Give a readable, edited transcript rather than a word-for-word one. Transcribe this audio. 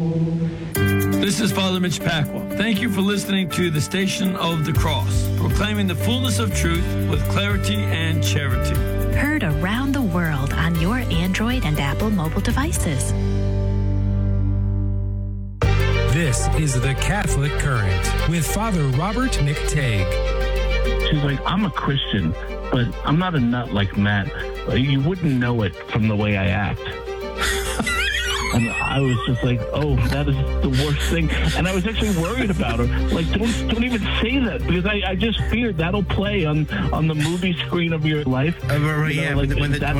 This is Father Mitch Pacwa. Thank you for listening to the Station of the Cross, proclaiming the fullness of truth with clarity and charity. Heard around the world on your Android and Apple mobile devices. This is The Catholic Current with Father Robert McTague. She's like, I'm a Christian, but I'm not a nut like Matt. You wouldn't know it from the way I act. And I was just like, oh, that is the worst thing. And I was actually worried about her. Like, don't even say that, because I just feared that'll play on the movie screen of your life. Right, you know, yeah, like, when